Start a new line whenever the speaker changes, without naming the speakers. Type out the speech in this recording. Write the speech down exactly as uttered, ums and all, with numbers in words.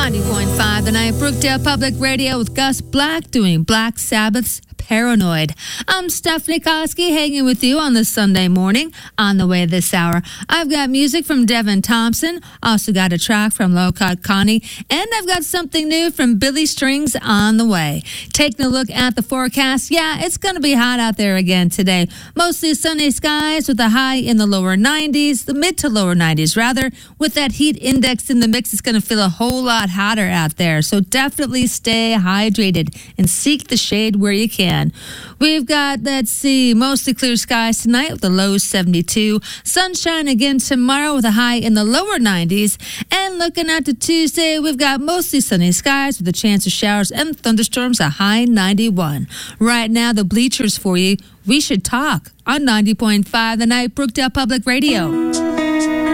ninety point five, the night Brookdale Public Radio with Gus Black doing Black Sabbath's Paranoid. I'm Stephanie Koski hanging with you on this Sunday morning. On the way this hour, I've got music from Devin Thompson, also got a track from Lowcut Connie, and I've got something new from Billy Strings on the way. Taking a look at the forecast, yeah, it's going to be hot out there again today. Mostly sunny skies with a high in the lower nineties, the mid to lower nineties rather. With that heat index in the mix, it's going to feel a whole lot hotter out there. So definitely stay hydrated and seek the shade where you can. We've got, let's see, mostly clear skies tonight with a low seventy-two. Sunshine again tomorrow with a high in the lower nineties. And looking out to Tuesday, we've got mostly sunny skies with a chance of showers and thunderstorms, a high ninety-one. Right now, the bleachers for you. We should talk on ninety point five, the night Brookdale Public Radio.